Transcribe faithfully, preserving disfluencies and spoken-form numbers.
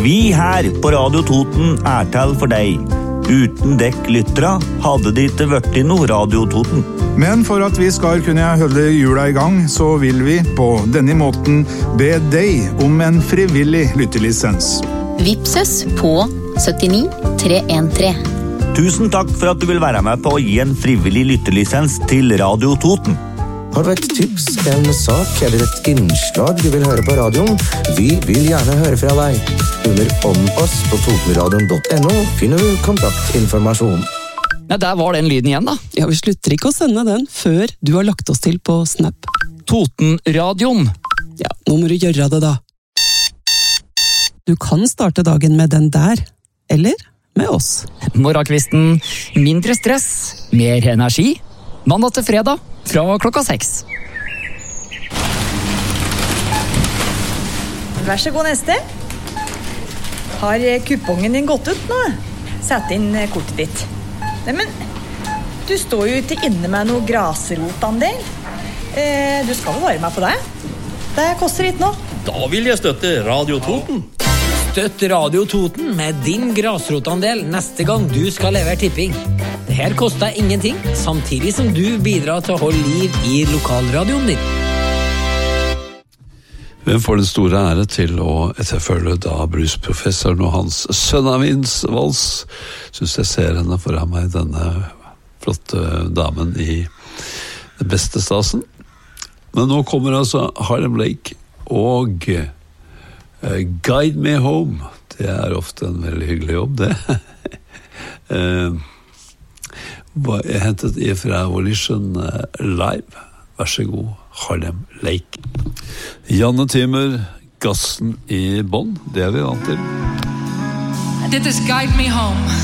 Vi her på Radio Toten er til for deg. Uten dekk lyttere hadde det ikke vært noe Radio Toten. Men for at vi skal kunne holde jula i gang, så vil vi på denne måten be deg om en frivillig lyttelisens. Vipses på syttini tre en tre. Tusen takk for at du vil være med på å gi en frivillig lyttelisens til Radio Toten. Har du et tips, en sak eller et innslag du vil høre på radioen? Vi vil gjerne høre fra deg. Under om oss på totenradion punktum no finner du kontaktinformasjon. Ja, der var den lyden igjen da. Ja, vi slutter ikke å sende den før du har lagt oss til på Snap. Totenradion. Ja, nå må du gjøre det da. Du kan starte dagen med den der, eller med oss. Morgenkvisten, mindre stress, mer energi. Mandag til fredag, fra klokka seks. Vær så god, neste. Har kupongen din gått ut nå? Sett inn kortet ditt. Nei, men du står jo ikke inne med noe grasrotandel. Eh, du skal jo være med på det. Det koster ikke nå. Da vil jeg støtte Radio Toten. Støtt Radio Toten med din grasrotandel neste gang du skal levere tipping. Det her koster ingenting, samtidig som du bidrar til å holde liv i lokalradioen din. Hvem får den store ære til å etterfølge da brusprofessoren og hans Sønnavins vals? Synes jeg ser henne foran meg, denne flotte damen i den beste stasen. Men nå kommer altså Harlem Lake og uh, Guide Me Home. Det er ofte en veldig hyggelig jobb, det. uh, jeg hentet ifra Volition Live. Vær så god, Harlem Lake. Janne Timmer, gassen i bånd, det er vi vant til. Dit is Guide Me Home.